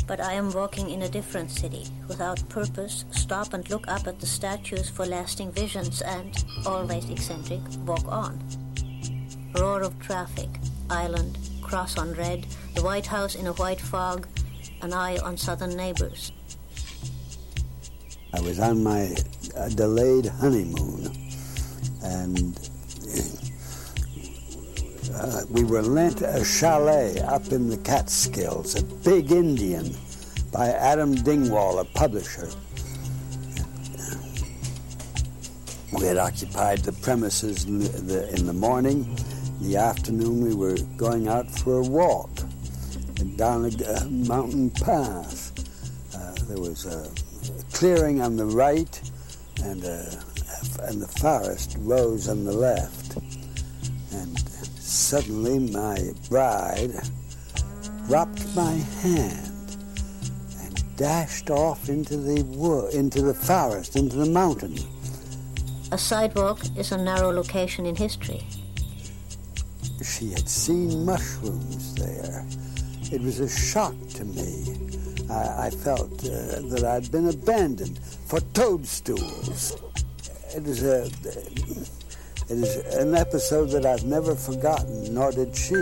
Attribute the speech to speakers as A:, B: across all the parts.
A: But I am walking in a different city, without purpose, stop and look up at the statues for lasting visions and, always eccentric, walk on. Roar of traffic, island, cross on red, the White House in a white fog, an eye on southern neighbors.
B: I was on my delayed honeymoon, and we were lent a chalet up in the Catskills, a big Indian, by Adam Dingwall, a publisher. We had occupied the premises in the morning. In the afternoon, we were going out for a walk down a mountain path. There was a clearing on the right, and the forest rose on the left. And suddenly my bride dropped my hand and dashed off into the wood, into the forest, into the mountain.
A: A sidewalk is a narrow location in history.
B: She had seen mushrooms there. It was a shock to me. I felt that I'd been abandoned for toadstools. It is an episode that I've never forgotten, nor did she.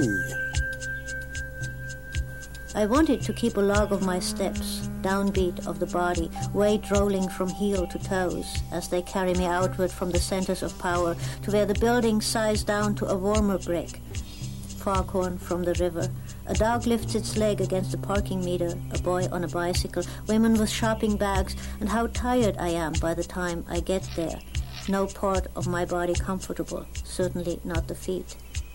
A: I wanted to keep a log of my steps, downbeat of the body, weight rolling from heel to toes as they carry me outward from the centers of power to where the building sighs down to a warmer brick. Foghorn from the river. A dog lifts its leg against the parking meter, a boy on a bicycle, women with shopping bags, and how tired I am by the time I get there. No part of my body comfortable, certainly not the feet.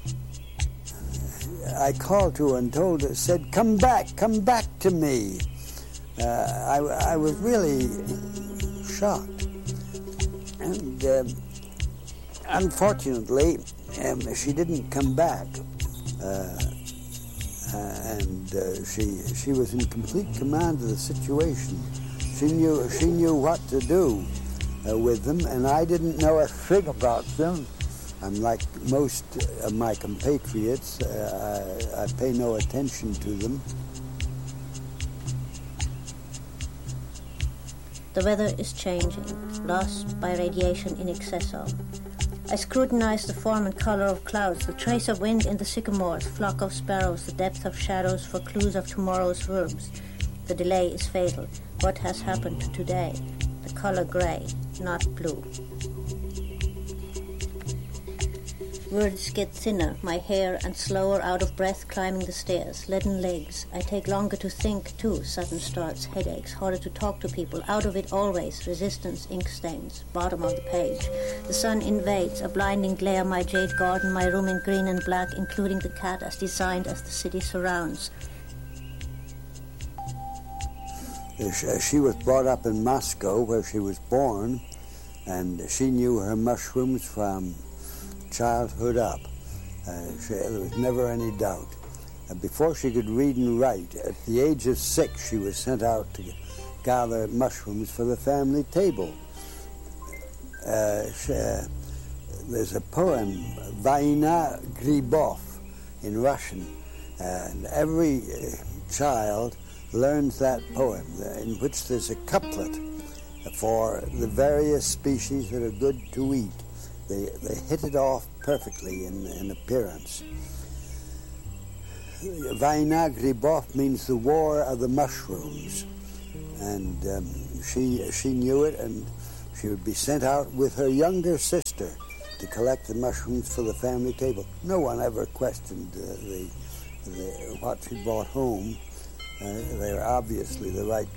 B: I called to her and said, come back to me. I was really shocked. And unfortunately, she didn't come back. She was in complete command of the situation. She knew what to do with them, and I didn't know a thing about them. I'm like most of my compatriots. I pay no attention to them.
A: The weather is changing, lost by radiation in excess of. I scrutinize the form and color of clouds, the trace of wind in the sycamores, flock of sparrows, the depth of shadows for clues of tomorrow's worms. The delay is fatal. What has happened today? The color gray, not blue. Words get thinner, my hair, and slower, out of breath, climbing the stairs. Leaden legs. I take longer to think, too. Sudden starts, headaches, harder to talk to people. Out of it always. Resistance, ink stains. Bottom of the page. The sun invades, a blinding glare, my jade garden, my room in green and black, including the cat as designed as the city surrounds.
B: She was brought up in Moscow, where she was born, and she knew her mushrooms from childhood up. There was never any doubt. Before she could read and write, at the age of 6, she was sent out to gather mushrooms for the family table. There's a poem, Vaina Gribov, in Russian, and every child learns that poem, in which there's a couplet for the various species that are good to eat. They hit it off perfectly in appearance. Vaina Gribov means the war of the mushrooms, and she knew it, and she would be sent out with her younger sister to collect the mushrooms for the family table. No one ever questioned what she brought home. They were obviously the right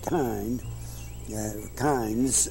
B: kinds.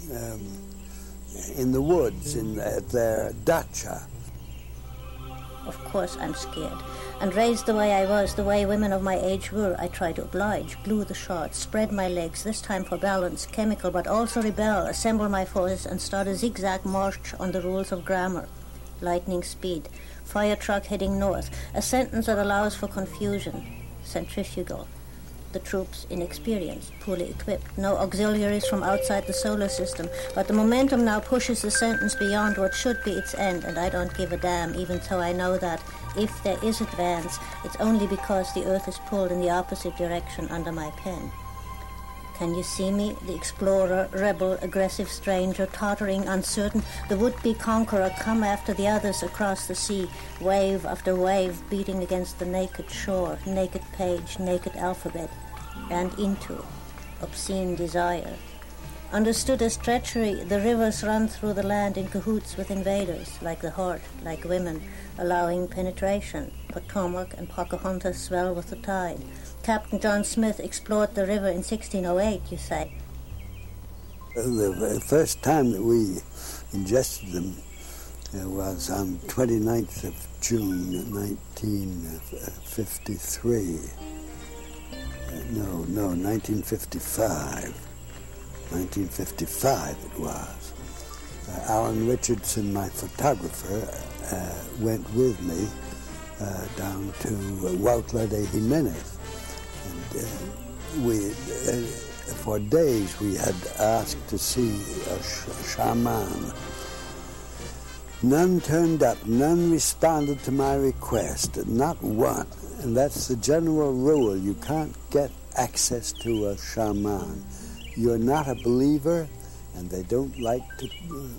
B: In the woods, at their dacha.
A: Of course I'm scared. And raised the way I was, the way women of my age were, I tried to oblige, glue the shards, spread my legs, this time for balance, chemical, but also rebel, assemble my forces, and start a zigzag march on the rules of grammar. Lightning speed, fire truck heading north, a sentence that allows for confusion, centrifugal. The troops inexperienced, poorly equipped, no auxiliaries from outside the solar system. But the momentum now pushes the sentence beyond what should be its end, and I don't give a damn, even though I know that if there is advance, it's only because the Earth is pulled in the opposite direction under my pen. Can you see me, the explorer, rebel, aggressive stranger, tottering, uncertain, the would-be conqueror come after the others across the sea, wave after wave beating against the naked shore, naked page, naked alphabet, and into obscene desire. Understood as treachery, the rivers run through the land in cahoots with invaders, like the Horde, like women, allowing penetration. Potomac and Pocahontas swell with the tide. Captain John Smith explored the river in 1608, you say.
B: The first time that we ingested them was on 29th of June, 1953. 1955. 1955 it was. Alan Richardson, my photographer, went with me down to Huautla de Jimenez. And we, for days, we had asked to see a shaman. None turned up, none responded to my request, not one. And that's the general rule. You can't get access to a shaman. You're not a believer, and they don't like to,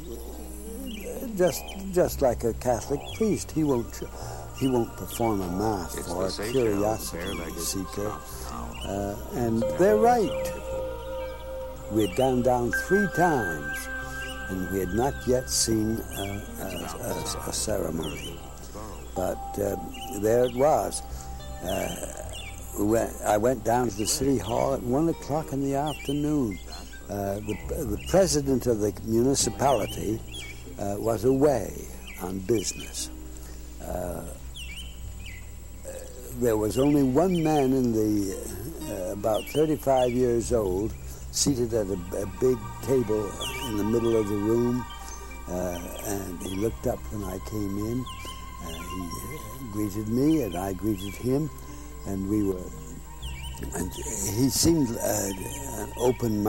B: just like a Catholic priest, he won't perform a mass for a curiosity seeker. And they're right. We had gone down 3 times, and we had not yet seen a ceremony. But there it was. I went down to the city hall at 1 o'clock in the afternoon. The president of the municipality was away on business. There was only one man in the about 35 years old, seated at a big table in the middle of the room, and he looked up when I came in. He greeted me, and I greeted him, and and he seemed an open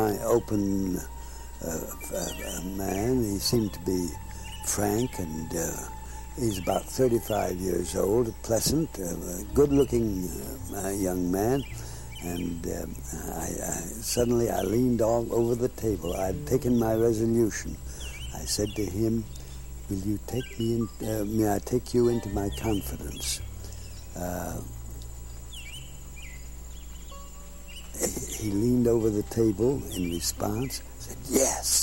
B: man. He seemed to be frank, and he's about 35 years old, pleasant, good-looking young man. And suddenly I leaned all over the table. I'd taken my resolution. I said to him, "Will you take me in? May I take you into my confidence?" He leaned over the table in response, said yes,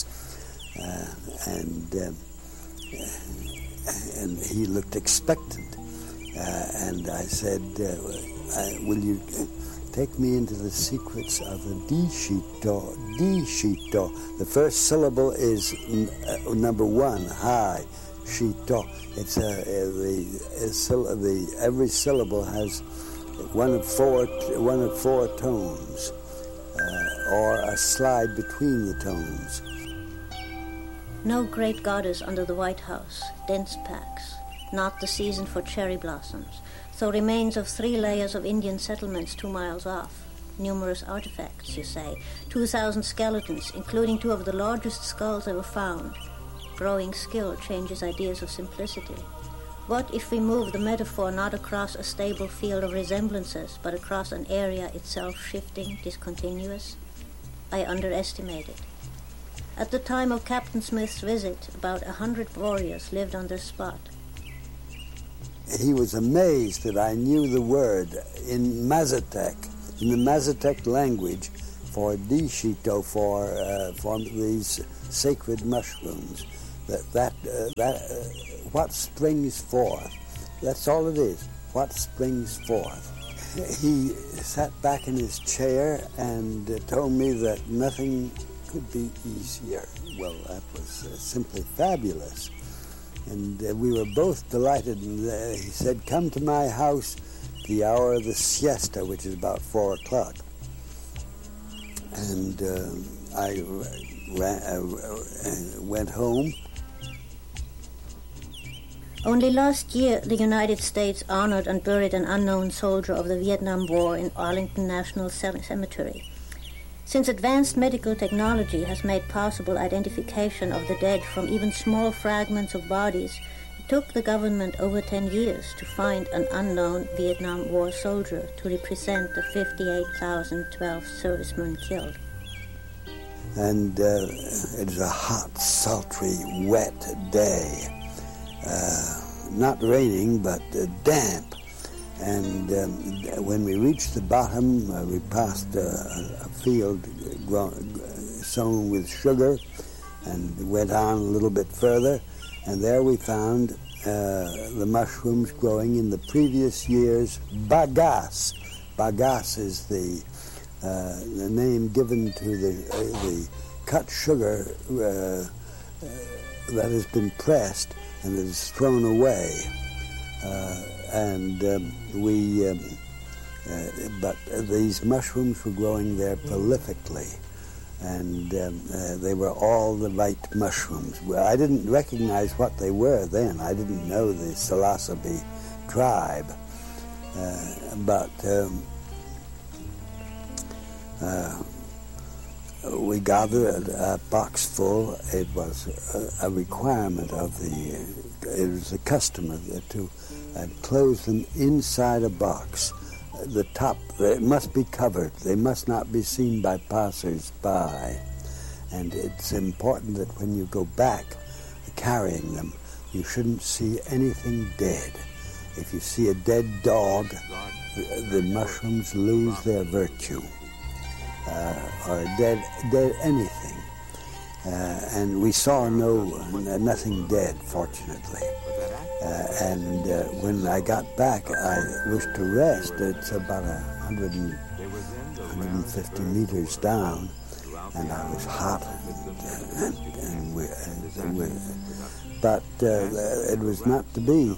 B: and he looked expectant. And I said, "Will you take me into the secrets of the Dishito?" Dishito. The first syllable is number 1, high. Shito. It's every syllable has one of four tones, or a slide between the tones.
A: No great goddess under the White House, dense packs, not the season for cherry blossoms, so remains of 3 layers of Indian settlements 2 miles off. Numerous artifacts, you say, 2,000 skeletons, including 2 of the largest skulls ever found. Growing skill changes ideas of simplicity. What if we move the metaphor not across a stable field of resemblances, but across an area itself shifting, discontinuous? I underestimated. At the time of Captain Smith's visit, about 100 warriors lived on this spot.
B: He was amazed that I knew the word in Mazatec, in the Mazatec language, for Dishito, for these sacred mushrooms. What springs forth. That's all it is. What springs forth. He sat back in his chair and told me that nothing could be easier. Well, that was simply fabulous. And we were both delighted. And he said, "Come to my house the hour of the siesta," which is about 4 o'clock. And I went home.
A: Only last year, the United States honored and buried an unknown soldier of the Vietnam War in Arlington National Cemetery. Since advanced medical technology has made possible identification of the dead from even small fragments of bodies, it took the government over 10 years to find an unknown Vietnam War soldier to represent the 58,012 servicemen killed.
B: And it's a hot, sultry, wet day. Not raining, but damp. And when we reached the bottom, we passed a field sown with sugar and went on a little bit further. And there we found the mushrooms growing in the previous year's bagasse. Bagasse is the name given to the cut sugar that has been pressed and that is thrown away. But these mushrooms were growing there prolifically, and they were all the right mushrooms. Well, I didn't recognize what they were then. I didn't know the psilocybe tribe, but we gathered a box full. It was a requirement of it was a custom to close them inside a box. The top, it must be covered. They must not be seen by passers-by. And it's important that when you go back carrying them, you shouldn't see anything dead. If you see a dead dog, the mushrooms lose their virtue. Or dead anything. And we saw nothing dead, fortunately. When I got back, I wished to rest. It's about 150 meters down, and I was hot, but it was not to be.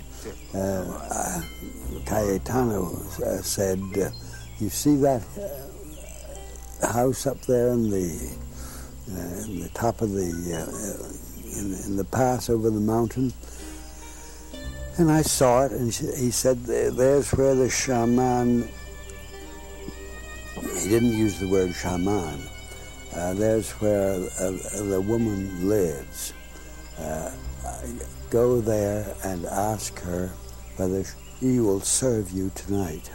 B: Cayetano said, "You see that house up there in the top of in the pass over the mountain?" And I saw it, and he said, "There's where the shaman," he didn't use the word shaman, "there's where the woman lives. Go there and ask her whether she will serve you tonight."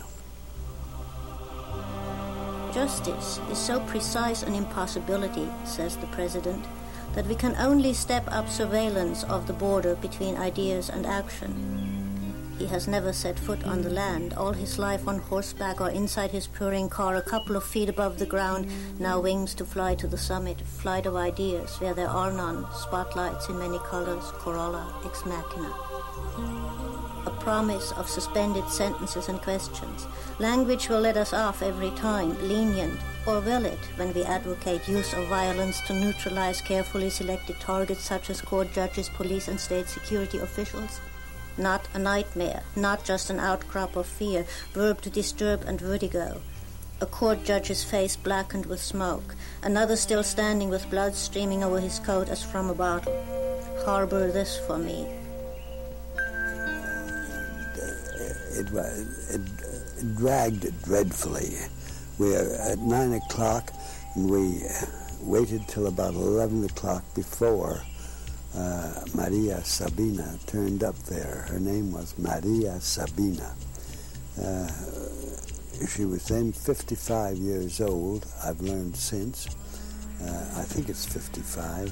A: Justice is so precise an impossibility, says the President, that we can only step up surveillance of the border between ideas and action. He has never set foot on the land, all his life on horseback or inside his purring car a couple of feet above the ground, now wings to fly to the summit, flight of ideas where there are none, spotlights in many colors, corolla, ex machina. A promise of suspended sentences and questions. Language will let us off every time, lenient, or will it, when we advocate use of violence to neutralize carefully selected targets such as court judges, police, and state security officials? Not a nightmare, not just an outcrop of fear, verb to disturb and vertigo. A court judge's face blackened with smoke, another still standing with blood streaming over his coat as from a bottle. Harbor this for me.
B: It dragged dreadfully. We were at 9 o'clock, and we waited till about 11 o'clock before Maria Sabina turned up there. Her name was Maria Sabina. She was then 55 years old. I've learned since. I think it's 55.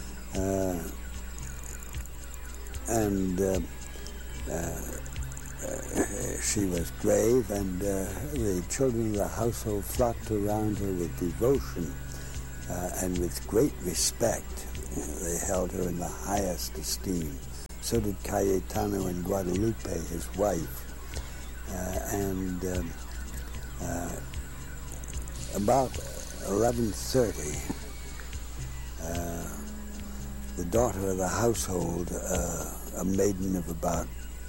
B: She was brave, and the children of the household flocked around her with devotion and with great respect. They held her in the highest esteem. So did Cayetano and Guadalupe, his wife. About 11:30, the daughter of the household, a maiden of about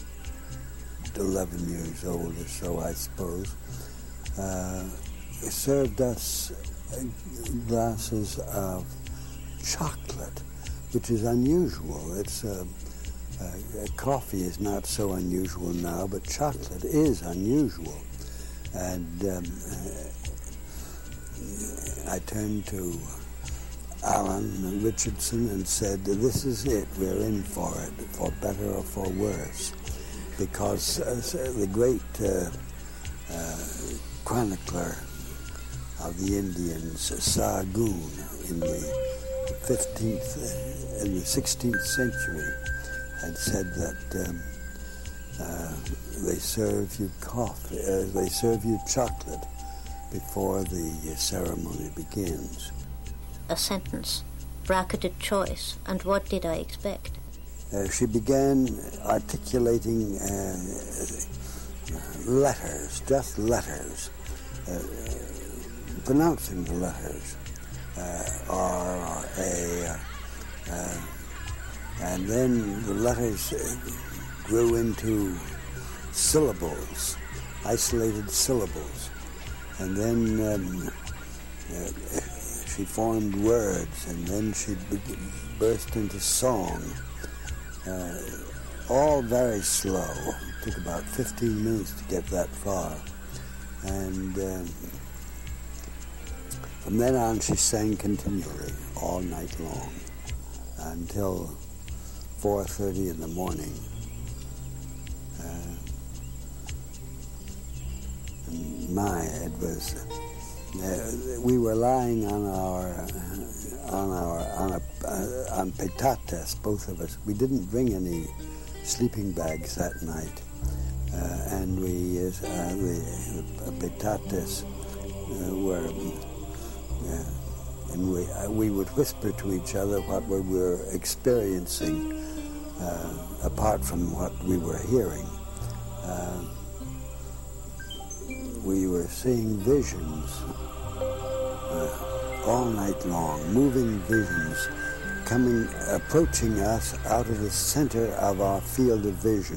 B: 11 years old or so, I suppose, served us glasses of chocolate, which is unusual. It's Coffee is not so unusual now, but chocolate is unusual. And I turned to Alan Richardson and said, this is it, we're in for it, for better or for worse. Because the great chronicler of the Indians, Sargoon, in the 16th century, had said that they serve you coffee, they serve you chocolate before the ceremony begins.
A: A sentence, bracketed choice, and what did I expect?
B: She began articulating letters, just letters, pronouncing the letters, R or A, and then the letters grew into syllables, isolated syllables, and then she formed words, and then she burst into song, all very slow. It took about 15 minutes to get that far, and from then on she sang continually all night long until 4:30 in the morning. It was. We were lying on petates, both of us. We didn't bring any sleeping bags that night, and the petates were. And we would whisper to each other what we were experiencing, apart from what we were hearing. We were seeing visions all night long, moving visions, approaching us out of the center of our field of vision.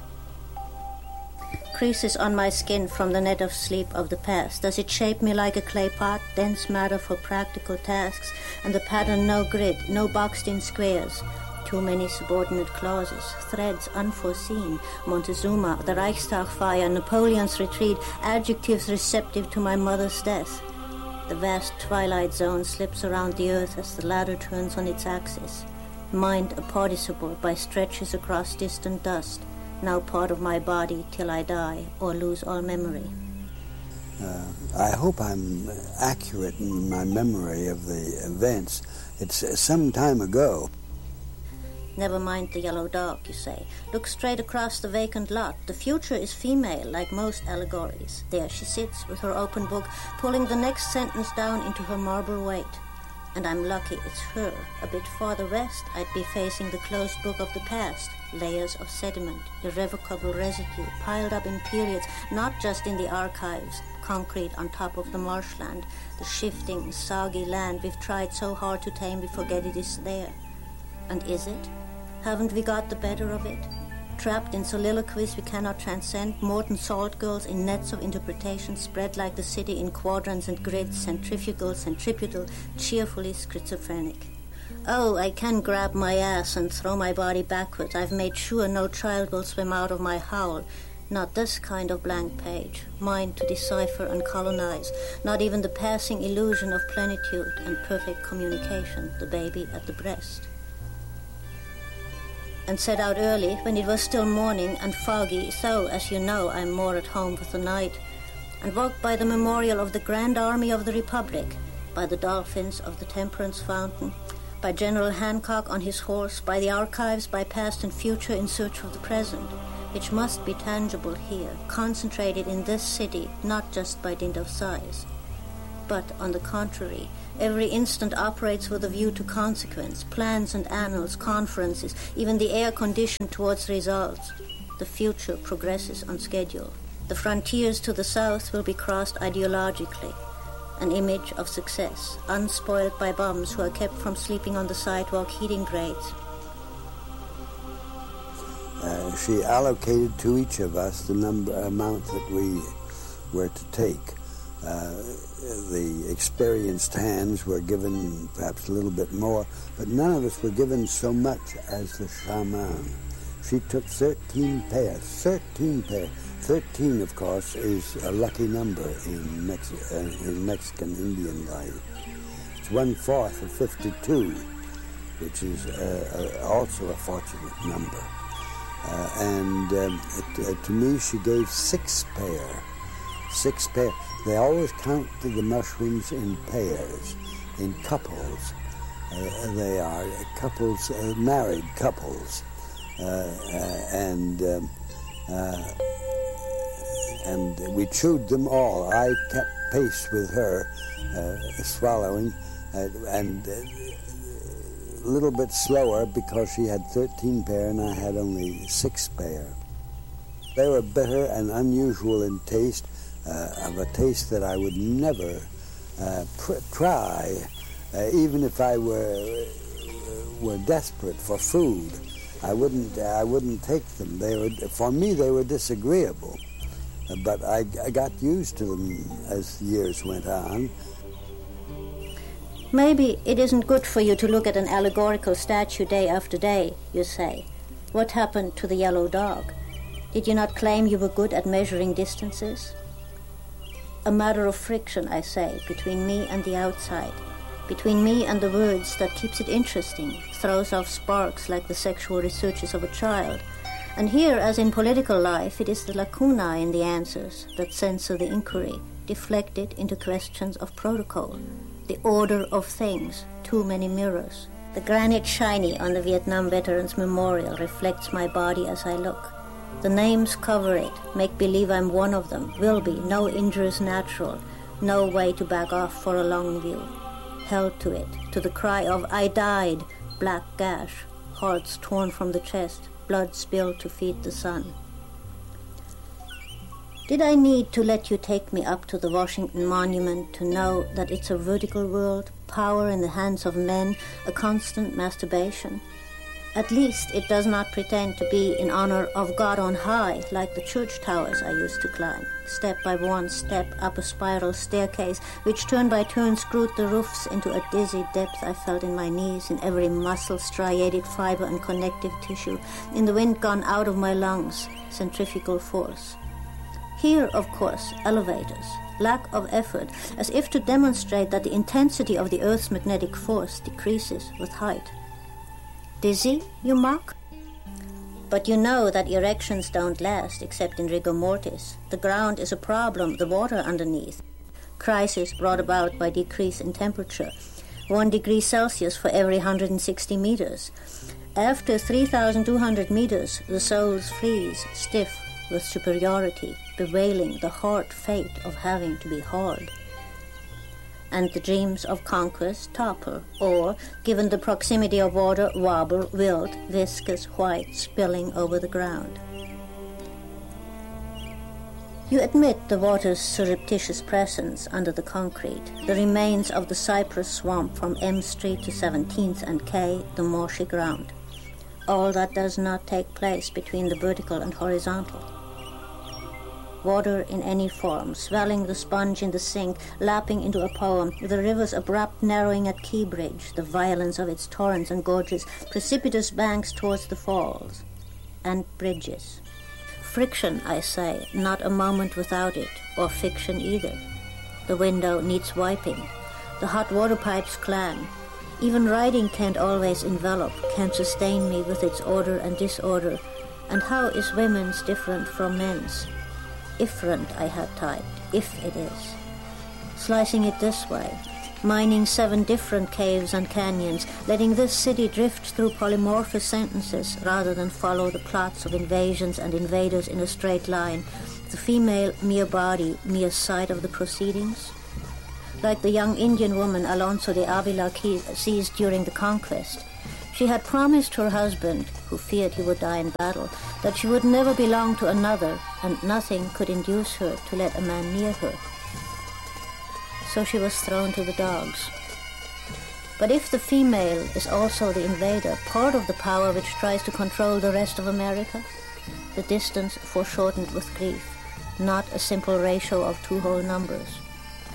A: Creases on my skin from the net of sleep of the past. Does it shape me like a clay pot, dense matter for practical tasks, and the pattern no grid, no boxed-in squares? Too many subordinate clauses, threads unforeseen, Montezuma, the Reichstag fire, Napoleon's retreat, adjectives receptive to my mother's death. The vast twilight zone slips around the earth as the ladder turns on its axis. Mind a participle by stretches across distant dust, now part of my body till I die or lose all memory.
B: I hope I'm accurate in my memory of the events. It's some time ago.
A: Never mind the yellow dog, you say. Look straight across the vacant lot. The future is female, like most allegories. There she sits with her open book, pulling the next sentence down into her marble weight. And I'm lucky it's her. A bit farther west, I'd be facing the closed book of the past. Layers of sediment, irrevocable residue, piled up in periods, not just in the archives, concrete on top of the marshland, the shifting, soggy land we've tried so hard to tame we forget it is there. And is it? Haven't we got the better of it? Trapped in soliloquies we cannot transcend, Morton salt girls in nets of interpretation spread like the city in quadrants and grids, centrifugal, centripetal, cheerfully schizophrenic. Oh, I can grab my ass and throw my body backwards. I've made sure no child will swim out of my howl. Not this kind of blank page, mine to decipher and colonize. Not even the passing illusion of plenitude and perfect communication, the baby at the breast. And set out early when it was still morning and foggy, so, as you know, I'm more at home with the night, and walked by the memorial of the Grand Army of the Republic, by the dolphins of the Temperance Fountain, by General Hancock on his horse, by the archives, by past and future in search of the present, which must be tangible here, concentrated in this city, not just by dint of size. But, on the contrary, every instant operates with a view to consequence, plans and annals, conferences, even the air conditioned towards results. The future progresses on schedule. The frontiers to the south will be crossed ideologically. An image of success, unspoiled by bums who are kept from sleeping on the sidewalk heating grades.
B: She allocated to each of us the amount that we were to take. The experienced hands were given perhaps a little bit more, but none of us were given so much as the shaman. She took 13 pairs. 13 pairs. 13, of course, is a lucky number in Mexican Indian life. It's 1/4 of 52, which is also a fortunate number. To me, she gave 6 pairs. 6 pairs. They always count the mushrooms in pairs, in couples. They are couples, married couples. And we chewed them all. I kept pace with her, swallowing, and a little bit slower because she had 13 pair and I had only 6 pair. They were bitter and unusual in taste, of a taste that I would never try, even if I were desperate for food. I wouldn't take them. For me, they were disagreeable. But I got used to them as the years went on.
A: Maybe it isn't good for you to look at an allegorical statue day after day, you say. What happened to the yellow dog? Did you not claim you were good at measuring distances? A matter of friction, I say, between me and the outside, between me and the words that keeps it interesting, throws off sparks like the sexual researches of a child. And here, as in political life, it is the lacuna in the answers that censor the inquiry, deflect it into questions of protocol, the order of things, too many mirrors. The granite shiny on the Vietnam Veterans Memorial reflects my body as I look. The names cover it, make believe I'm one of them, will be, no injures natural, no way to back off for a long view. Held to it, to the cry of, I died, black gash, hearts torn from the chest, blood spilled to feed the sun. Did I need to let you take me up to the Washington Monument to know that it's a vertical world, power in the hands of men, a constant masturbation? At least it does not pretend to be in honor of God on high, like the church towers I used to climb, step by one step up a spiral staircase, which turn by turn screwed the roofs into a dizzy depth I felt in my knees, in every muscle, striated fiber and connective tissue, in the wind gone out of my lungs, centrifugal force. Here, of course, elevators, lack of effort, as if to demonstrate that the intensity of the Earth's magnetic force decreases with height. Dizzy, you mock? But you know that erections don't last except in rigor mortis. The ground is a problem, the water underneath. Crisis brought about by decrease in temperature. 1 degree Celsius for every 160 meters. After 3,200 meters, the souls freeze, stiff with superiority, bewailing the hard fate of having to be hard. And the dreams of conquest topple, or, given the proximity of water, wobble, wilt, viscous, white, spilling over the ground. You admit the water's surreptitious presence under the concrete, the remains of the cypress swamp from M Street to 17th and K, the marshy ground. All that does not take place between the vertical and horizontal. Water in any form, swelling the sponge in the sink, lapping into a poem, the river's abrupt narrowing at Key Bridge, the violence of its torrents and gorges, precipitous banks towards the falls, and bridges. Friction, I say, not a moment without it, or fiction either. The window needs wiping. The hot water pipes clang. Even writing can't always envelop, can't sustain me with its order and disorder. And how is women's different from men's? Ifferent, I had typed, if it is. Slicing it this way, mining 7 different caves and canyons, letting this city drift through polymorphous sentences rather than follow the plots of invasions and invaders in a straight line, the female mere body, mere sight of the proceedings. Like the young Indian woman Alonso de Avila seized during the conquest, she had promised her husband, who feared he would die in battle, that she would never belong to another, and nothing could induce her to let a man near her. So she was thrown to the dogs. But if the female is also the invader, part of the power which tries to control the rest of America, the distance foreshortened with grief, not a simple ratio of 2 whole numbers.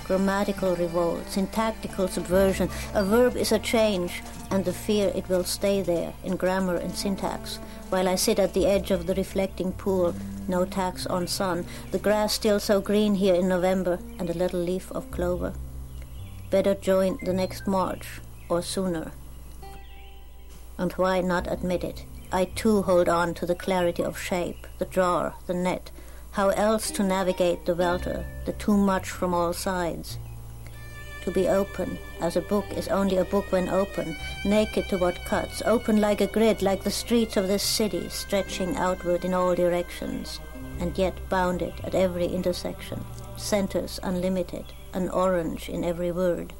A: grammatical revolt, syntactical subversion. A verb is a change, and the fear it will stay there in grammar and syntax, while I sit at the edge of the reflecting pool, no tax on sun, the grass still so green here in November, and a little leaf of clover. Better join the next march, or sooner. And why not admit it? I too hold on to the clarity of shape, the jar, the net. How else to navigate the welter, the too much from all sides? To be open, as a book is only a book when open, naked to what cuts, open like a grid, like the streets of this city, stretching outward in all directions, and yet bounded at every intersection, centers unlimited, an orange in every word.